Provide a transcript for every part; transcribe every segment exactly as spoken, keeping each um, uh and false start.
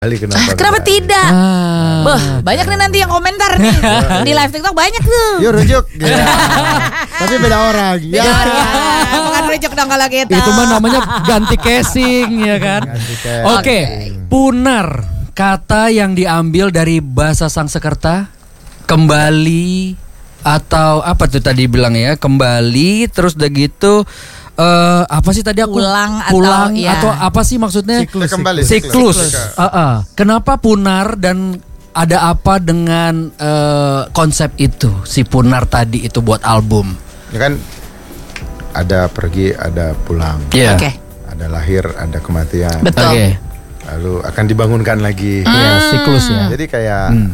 Kali kenapa? Ah, kenapa tidak? Ah. Bah, banyak nih nanti yang komentar nih di live TikTok banyak tuh. Yuk rujuk. Ya. Tapi beda orang. Beda Ya. orang. Bukan rujuk dong kalau kita. Itu mah namanya ganti casing ya kan. Ganti casing. Oke, okay. Punar, kata yang diambil dari bahasa Sangsekerta, kembali atau apa tuh tadi bilang ya, kembali terus udah gitu. Uh, apa sih tadi aku pulang atau, pulang ya. atau apa sih maksudnya siklus, kembali siklus, siklus. Uh, uh. Kenapa punar dan ada apa dengan uh, konsep itu si punar tadi itu buat album? Ya kan ada pergi, ada pulang. Yeah. Oke. Okay. Ada lahir, ada kematian. Betul. Okay. Lalu akan dibangunkan lagi. Mm. Ya, siklus ya. Jadi kayak Mm.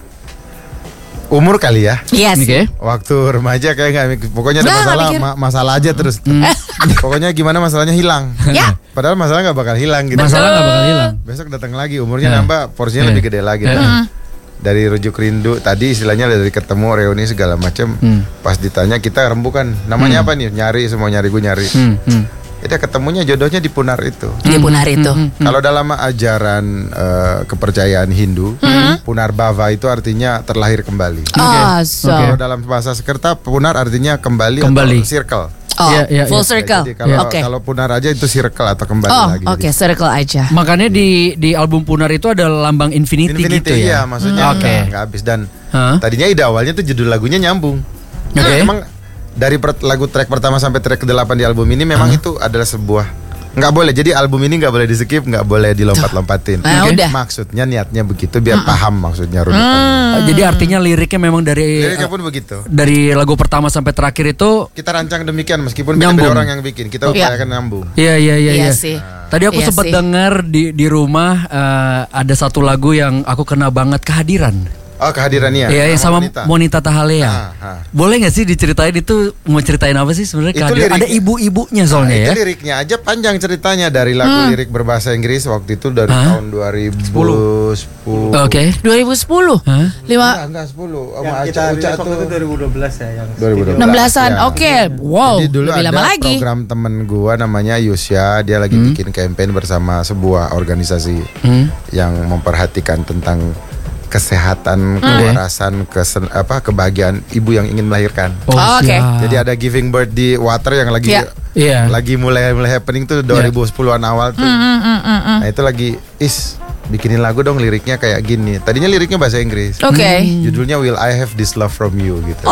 umur kali ya. Yes. Oke. Okay. Waktu remaja kayak nggak, pokoknya ada Nggak, masalah, nggak ma- masalah aja terus. Mm. Pokoknya gimana masalahnya hilang. Ya. Padahal masalah nggak bakal hilang gitu. Masalah nggak bakal hilang. Besok datang lagi, umurnya Yeah. nambah, porsinya Yeah. lebih gede lagi. Yeah. Dan dari rujuk rindu tadi istilahnya dari ketemu reuni segala macam. Mm. Pas ditanya kita rembukan, namanya Mm. apa nih? Nyari semua nyari gue nyari. Hmm, hmm. Jadi ketemunya jodohnya di Punar itu. Di Punar itu. Hmm, hmm. Kalau dalam ajaran uh, kepercayaan Hindu, Punar Bhava itu artinya terlahir kembali. Oh, so. Oke. Kalau dalam bahasa Sekerta, Punar artinya kembali, Kembali. atau circle. Oh, Iya, iya, full iya. circle. Jadi kalau Oke. kalau Punar aja itu circle atau kembali Oh, lagi. oke, Jadi circle aja. Makanya di di album Punar itu ada lambang infinity, Infinity, gitu iya, ya. maksudnya Oke. nggak nggak habis. Dan Hah? tadinya ide awalnya tuh judul lagunya nyambung. Oke. Emang dari per- lagu track pertama sampai track kedelapan di album ini memang itu adalah sebuah nggak boleh. Jadi album ini nggak boleh di skip, nggak boleh dilompat-lompatin. Nah, Oke. udah. Maksudnya niatnya begitu biar paham maksudnya runutan. Oh, jadi artinya liriknya memang dari Liriknya pun begitu. dari lagu pertama sampai terakhir itu. Kita rancang demikian meskipun beda Nyambung. orang yang bikin. Kita Iya. upayakan nyambung. Iya iya iya. Iya iya. sih. Tadi aku Iya sempat sih. dengar di di rumah eh, ada satu lagu yang aku kena banget, Kehadiran. Oh, kehadirannya. Iya, yang sama Monita. Monita Tahalea. Ah, ah. Boleh nggak sih diceritain itu mau ceritain apa sih sebenarnya? Itu Kehadiran? Ada liriknya. ibu-ibunya soalnya Nah, ya. itu liriknya aja panjang ceritanya dari lagu lirik berbahasa Inggris waktu itu dari Hah? tahun dua ribu sepuluh. Oke. dua ribu sepuluh. Hah? Lima Enggak, enggak sepuluh. Om Yang Aca kita Uca rilis waktu tuh itu dua ribu dua belas ya yang dua ribu dua belas. enam belasan. Ya. Oke. Wow. Jadi dulu Lebih ada lama lagi. program temen gua namanya Yusya, dia lagi Hmm. bikin campaign bersama sebuah organisasi Hmm. yang memperhatikan tentang kesehatan, kewarasan, kesen, apa kebahagiaan ibu yang ingin melahirkan. Oh, Oh, oke. siap. Jadi ada giving birth di water yang lagi Iya. Iya. lagi mulai mulai happening tuh dua ribu sepuluhan awal tuh. Mm, mm, mm, mm. Nah, itu lagi is bikinin lagu dong liriknya kayak gini. Tadinya liriknya bahasa Inggris. Oke. Judulnya Will I Have This Love From You gitu.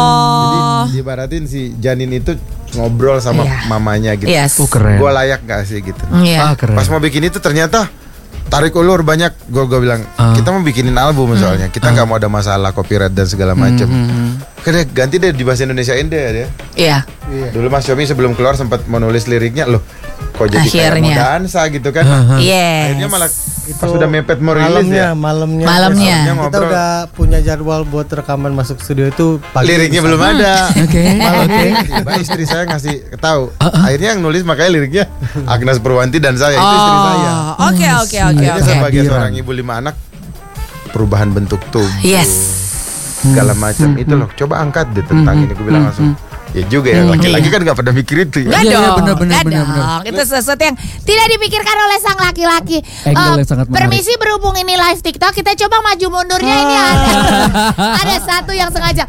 Oh. Jadi diibaratin si Janin itu ngobrol sama Iya. mamanya gitu. Yes. Oh, keren. Gue layak gak sih gitu. Iya. Ah, keren. Pas mau bikin itu ternyata tarik ulur banyak. Gue gue bilang Ah. kita mau bikinin album soalnya. Kita nggak mau ada masalah copyright dan segala macam. Oke deh, ganti deh di bahasa Indonesiain deh dia. Iya. Dulu Mas Yomi sebelum keluar sempat menulis liriknya loh. Kok jadi kayak mau Akhirnya. dansa gitu kan? Yes. Akhirnya malah pas sudah mepet mau rilis malamnya, ya. malamnya, Malamnya. Kita ngobrol. udah punya jadwal buat rekaman masuk studio itu pagi. Liriknya belum ada. Oke. Malam tiba istri saya ngasih tahu. Akhirnya yang nulis makanya liriknya Agnes Purwanti dan saya itu istri saya. Oh, oke oke oke Akhirnya oke. sebagai Kehadiran. seorang ibu lima anak, perubahan bentuk tubuh Yes. segala macam itu loh. Coba angkat deh tentang ini. Gue bilang langsung. Ya juga ya, laki-laki kan gak pernah mikir itu ya. Enggak Iya, iya, dong, benar, benar, enggak benar, dong. benar. Itu sesuatu yang tidak dipikirkan oleh sang laki-laki. Angle Eh, yang sangat menarik. permisi berhubung ini live TikTok, kita coba maju mundurnya ini ada. Ada satu yang sengaja.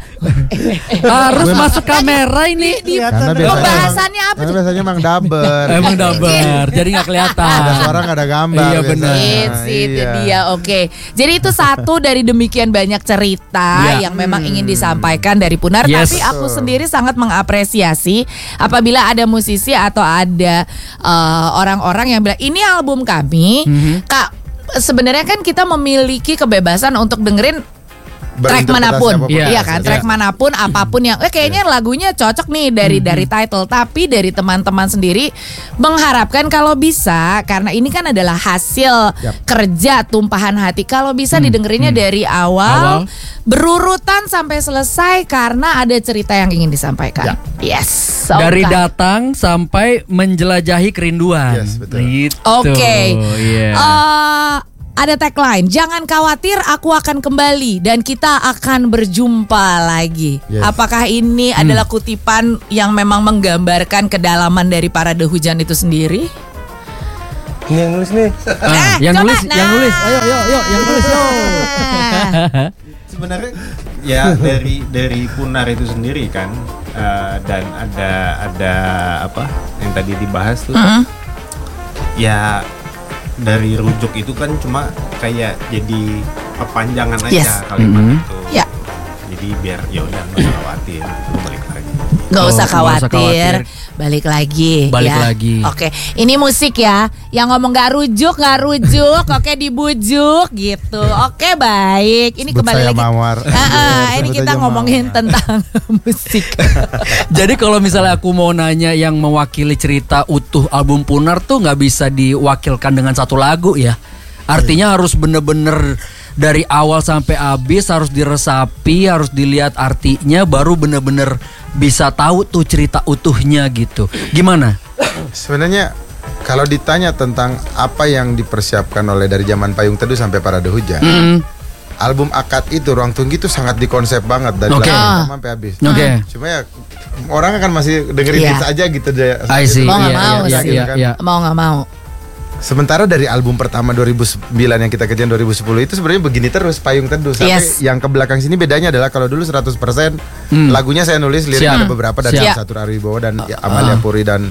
Harus masuk kamera ini. Di, Karena biasanya pembahasannya apa Karena tuh? biasanya emang daber. Emang dabar, jadi nggak kelihatan. Ada suara gak ada gambar. Iya, biasanya. benar. It's, itu Iya. dia, oke. Jadi itu satu dari demikian banyak cerita Iya. yang memang ingin disampaikan dari Punar. Yes. Tapi aku sendiri sangat mengapresiasi apabila ada musisi atau ada eh, orang-orang yang bilang ini album kami, Kak. Sebenarnya kan kita memiliki kebebasan untuk dengerin track Berinterpretasi manapun, apapun. iya Iya, kan, iya. track manapun, apapun yang, eh kayaknya lagunya cocok nih dari dari title, tapi dari teman-teman sendiri mengharapkan kalau bisa, karena ini kan adalah hasil Yap. kerja tumpahan hati, kalau bisa didengerinnya dari awal, Awal. berurutan sampai selesai karena ada cerita yang ingin disampaikan. Yes, so Dari kan. datang sampai menjelajahi kerinduan. Yes, betul. Gitu. Oke. Iya. Eh, ada tagline, jangan khawatir, aku akan kembali dan kita akan berjumpa lagi. Yes. Apakah ini adalah kutipan yang memang menggambarkan kedalaman dari Parade Hujan itu sendiri? Ini yang nulis nih. Ah, yang coba, nulis, nah. yang nulis. Ayo, ayo, ayo, yang nulis yo. Sebenarnya ya dari dari Punar itu sendiri kan uh, dan ada ada apa yang tadi dibahas tuh Mm-hmm. ya dari rujuk itu kan cuma kayak jadi perpanjangan aja Yes. kalimat Mm-hmm. itu. Ya. Jadi biar ya udah nggak usah khawatir gitu balik lagi. Gak Oh, usah nggak usah khawatir. khawatir. Balik lagi. Balik ya. lagi. Oke, ini musik ya. Yang ngomong gak rujuk, gak rujuk. Oke, dibujuk gitu. Oke, baik. Ini Sebut kembali saya lagi. Mawar. Ah, ah, ini Sebut kita aja ngomongin Mawar. tentang musik. Jadi kalau misalnya aku mau nanya yang mewakili cerita utuh album Punar tuh nggak bisa diwakilkan dengan satu lagu ya. Artinya harus bener-bener dari awal sampai habis harus diresapi, harus dilihat artinya, baru bener-bener bisa tahu tuh cerita utuhnya gitu. Gimana? Sebenarnya kalau ditanya tentang apa yang dipersiapkan oleh dari zaman Payung Teduh sampai Parade Hujan, Hmm, album Akad itu Ruang Tunggi itu sangat dikonsep banget dari Oke. lagu Ah. pertama sampai habis. Oke. Cuma ya orang akan masih dengerin Iya. hits aja gitu deh. I see. Mau nggak Iya, mau iya, sih. iya, iya. Mau gak mau. Sementara dari album pertama dua ribu sembilan yang kita kerjain dua ribu sepuluh itu sebenarnya begini terus Payung Teduh sampai Yes. yang ke belakang sini bedanya adalah kalau dulu seratus persen Hmm. lagunya saya nulis lirik Siap. ada beberapa dari Siap. Satu Aribowo dan ya, Amalia Puri dan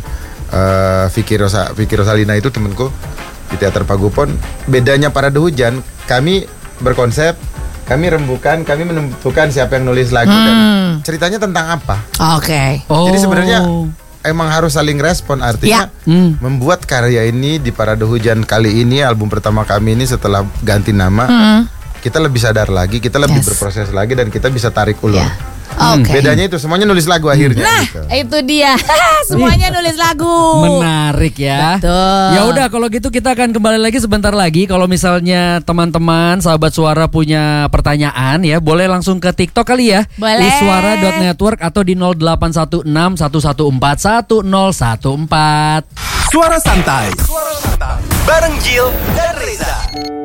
eh, Vicky Rosa Vicky Rosalina itu temenku di Teater Pagupon. Bedanya Parade Hujan kami berkonsep, kami rembukan, kami menentukan siapa yang nulis lagu dan ceritanya tentang apa. Oke. Oh. Jadi sebenarnya emang harus saling respon artinya Hmm. membuat karya ini di Parade Hujan kali ini album pertama kami ini setelah ganti nama kita lebih sadar lagi, kita lebih Yes. berproses lagi dan kita bisa tarik ulur. Ya. Oke. Bedanya itu semuanya nulis lagu akhirnya. Nah, gitu. itu dia. Semuanya nulis lagu. Menarik ya. Betul. Ya udah kalau gitu kita akan kembali lagi sebentar lagi. Kalau misalnya teman-teman sahabat suara punya pertanyaan ya, boleh langsung ke TikTok kali ya. Boleh. Iswara dot network atau di nol delapan satu enam satu satu empat satu nol satu empat. Suara santai. Suara santai. Bareng Jill dan Reza.